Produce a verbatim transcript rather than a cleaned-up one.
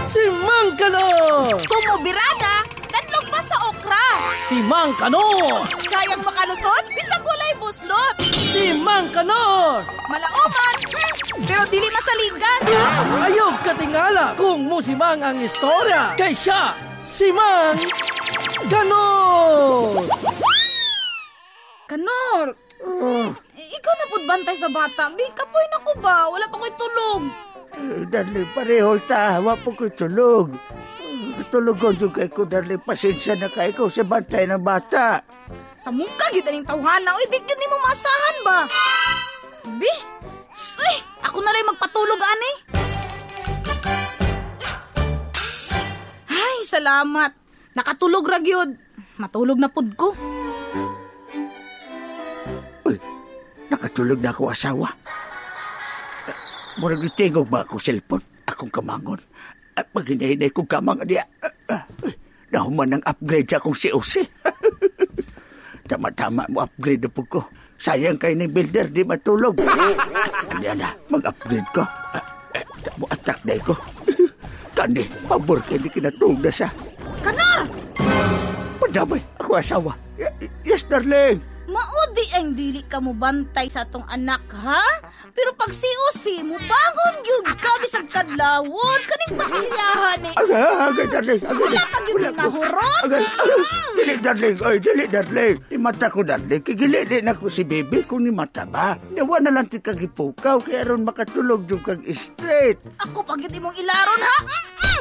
Si Mang Kanor! Kumubirada, danlog pa sa okra. Si Mang Kanor! Kayang makalusot, bisag walay buslot. Si Mang Kanor! Malauman, hmm, pero dili masaligan. Ayog katingala kung musimang ang istorya. Kay siya, si Mang Kanor! Kanor, Oh, eh, ikaw na pud bantay sa bata. Bi, kapoy na ko ba? Wala pa ko'y tulog. eh, darling, pareho ta. Wa po ko tulog. Tulog ko juga ko, darling. Pasensya na ka ikaw sa bantay ng bata. Sa muka, gita ning tawhana. Uy, di gini mo maasahan ba? Bi, uy, ako na rin magpatulog, ani. Ay, salamat. Nakatulog ra gyud. Matulog na pud ko. Uy, nakatulog na ako asawa. Uh, Murag tingog ba ako cellphone? Akong kamangon. At pag hinahinay kong kamang niya, uh, uh, nahuman ng upgrade sa akong C O C. Tama-tama mo upgrade na po ko. Sayang kayo ng builder, di matulog. Kanya na, mag-upgrade ko. Uh, uh, mo attack na ko. Kani, pabor kayo di kinatulog na siya. Kanor! Padamay, ako asawa. Y- yes, darling. Maudi ang dili ka mo bantay sa tong anak, ha? Pero pag si Usi mo, bangon yun ka, bisag kadlawon, kaning pamilyahan eh. Agay, agay, darling. Agay, Wala pag yun yung nahurot. Agay, agay. Dili, darling. Ay, dili, darling. Di mata ko, darling. Kigili din ako si baby kung ni mata ba. Nawa na lang ti kag ipukaw, kaya ron makatulog yung kag straight. Ako pag yun imong ilaron, ha? Mm-mm.